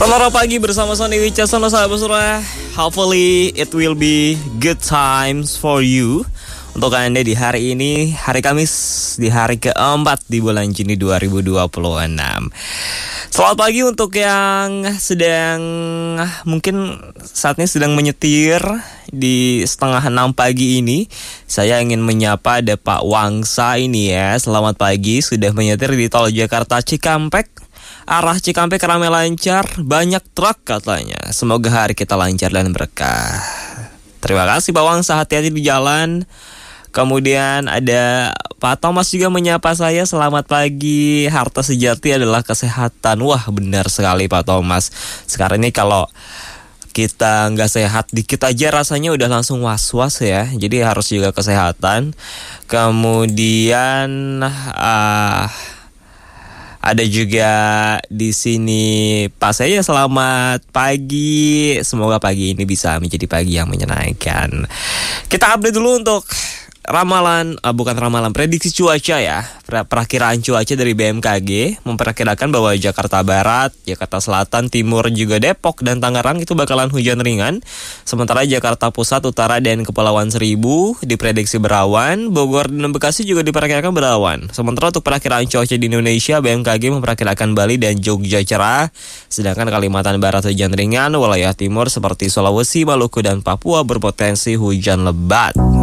Selamat pagi bersama Sony Wicaksono, sahabat surah. Hopefully it will be good times for you. Untuk Anda di hari ini, hari Kamis, di hari keempat di bulan Juni 2026. Selamat pagi untuk yang sedang, mungkin saat ini sedang menyetir di 5:30 pagi ini. Saya ingin menyapa ada Pak Wangsa ini ya. Selamat pagi, sudah menyetir di tol Jakarta Cikampek. Arah Cikampek ramai lancar, banyak truk katanya. Semoga hari kita lancar dan berkah. Terima kasih Pak Wangsa, hati-hati di jalan. Kemudian ada Pak Thomas juga menyapa saya. Selamat pagi, harta sejati adalah kesehatan. Wah, benar sekali Pak Thomas. Sekarang ini kalau kita nggak sehat dikit aja rasanya udah langsung was-was ya. Jadi harus juga kesehatan. Kemudian ada juga di sini Pak saya, selamat pagi. Semoga pagi ini bisa menjadi pagi yang menyenangkan. Kita update dulu untuk prediksi cuaca ya. Perakiraan cuaca dari BMKG memperkirakan bahwa Jakarta Barat, Jakarta Selatan, Timur, juga Depok dan Tangerang itu bakalan hujan ringan. Sementara Jakarta Pusat, Utara, dan Kepulauan Seribu diprediksi berawan. Bogor dan Bekasi juga diperkirakan berawan. Sementara untuk perakiraan cuaca di Indonesia, BMKG memperkirakan Bali dan Jogja cerah. Sedangkan Kalimantan Barat hujan ringan, wilayah timur seperti Sulawesi, Maluku, dan Papua berpotensi hujan lebat.